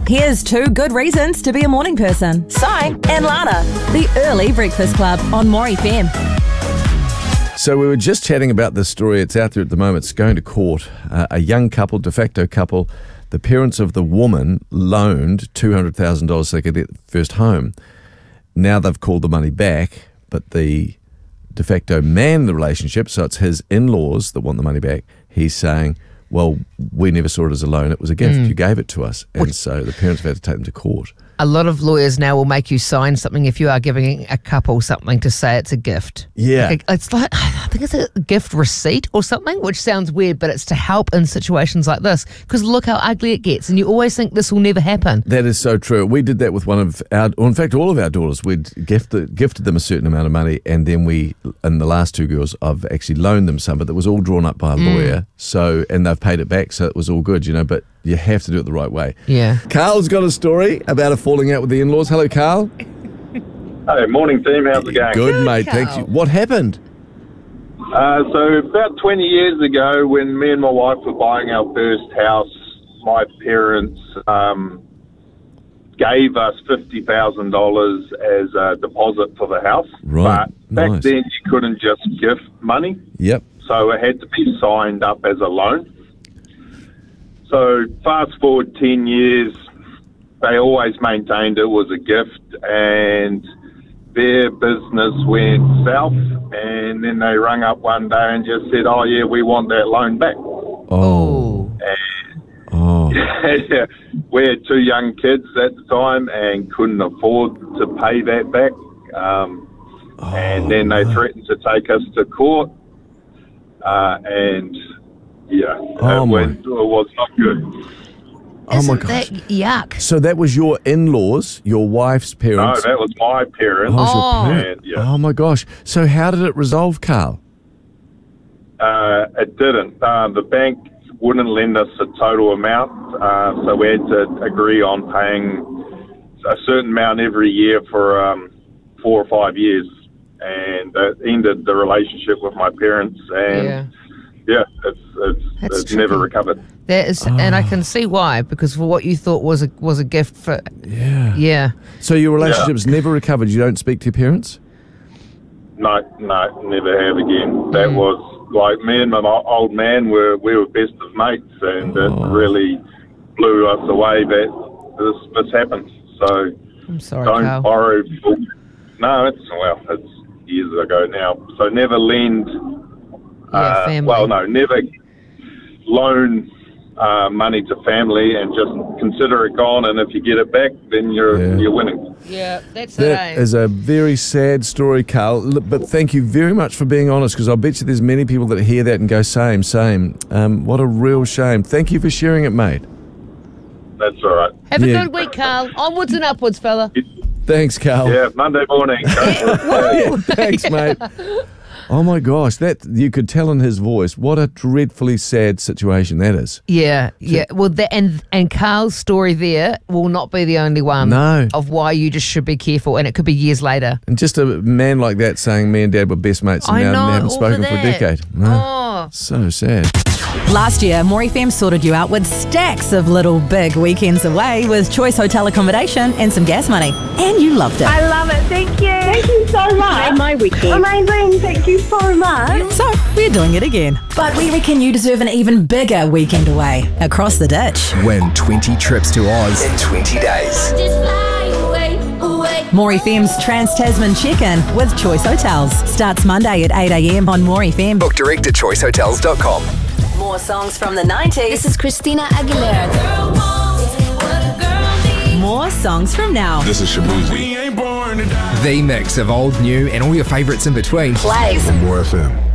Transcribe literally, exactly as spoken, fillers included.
Here's two good reasons to be a morning person. Si and Lana, the Early Breakfast Club on More F M. So we were just chatting about this story. It's out there at the moment. It's going to court. Uh, a young couple, de facto couple, the parents of the woman loaned two hundred thousand dollars so they could get the first home. Now they've called the money back, but the de facto man in the relationship, so it's his in-laws that want the money back, he's saying, well, we never saw it as a loan, it was a gift, mm. you gave it to us. And so the parents have had to take them to court. A lot of lawyers now will make you sign something if you are giving a couple something to say it's a gift. Yeah. Like a, it's like, I think it's a gift receipt or something, which sounds weird, but it's to help in situations like this. Because look how ugly it gets, and you always think this will never happen. That is so true. We did that with one of our, or in fact, all of our daughters. We'd gifted, gifted them a certain amount of money, and then we, and the last two girls, I've actually loaned them some, but that was all drawn up by a lawyer. Mm. So, and they've paid it back, so it was all good, you know, but you have to do it the right way. Yeah. Carl's got a story about a falling out with the in-laws. Hello, Carl. Hey, morning team. How's it going? Good, Good, mate. Carl. Thank you. What happened? Uh, so about twenty years ago, when me and my wife were buying our first house, my parents um, gave us fifty thousand dollars as a deposit for the house. Right. But back Nice. then, you couldn't just gift money. Yep. So it had to be signed up as a loan. So fast forward ten years, they always maintained it was a gift, and their business went south, and then they rung up one day and just said, oh, yeah, we want that loan back. Oh. And Oh. we had two young kids at the time and couldn't afford to pay that back. Um, Oh, and then they no. threatened to take us to court, uh, and yeah, Oh, it, my. went, it was not good. Oh, my Isn't gosh. that yuck? So that was your in-laws, your wife's No, parents? that was my parents. Oh, it was your Oh. parent. And, yeah. Oh, my gosh. So how did it resolve, Carl? Uh, it didn't. Uh, the bank wouldn't lend us a total amount, uh, so we had to agree on paying a certain amount every year for um, four or five years, and that ended the relationship with my parents. And Yeah. yeah, it's it's, That's it's never tricky. recovered. That is, and I can see why, because for what you thought was a was a gift for, Yeah. yeah. So your relationship's never recovered? You don't speak to your parents? No, no, never have again. That was like me and my old man were we were best of mates, and Oh. it really blew us away that this this happened. So. I'm sorry, Don't Carl. borrow. No, it's well, it's years ago now. So never lend. Yeah, uh, family. Well, no, never loan uh, money to family, and just consider it gone. And if you get it back, then you're Yeah. you're winning. Yeah, that's That it. eh? is a very sad story, Carl. L- But thank you very much for being honest, because I bet you there's many people that hear that and go, same, same. Um, what a real shame. Thank you for sharing it, mate. That's all right. Have Yeah. a good week, Carl. Onwards and upwards, fella. Thanks, Carl. Yeah, Monday morning. Go for it. Woo! Thanks, mate. Oh my gosh, that you could tell in his voice what a dreadfully sad situation that is. Yeah, yeah. Well, that, and and Carl's story there will not be the only one No. of why you just should be careful, and it could be years later. And just a man like that saying me and Dad were best mates and I now know, haven't all spoken of for a that. decade. No. Oh. So sad. Last year, More F M sorted you out with stacks of little big weekends away with choice hotel accommodation and some gas money. And you loved it. I love it. Thank you. Thank you so much. Made my weekend. Amazing. Thank you so much. So, we're doing it again. But we reckon you deserve an even bigger weekend away across the ditch. Win twenty trips to Oz in twenty days. Just fly away, away. More F M's Trans-Tasman Check-In with Choice Hotels. Starts Monday at eight a m on More F M. Book direct at choice hotels dot com. More songs from the nineties. This is Christina Aguilera. Girl wants what a girl needs. More songs from now. This is Shabuzi. The mix of old, new, and all your favourites in between. Plays More F M.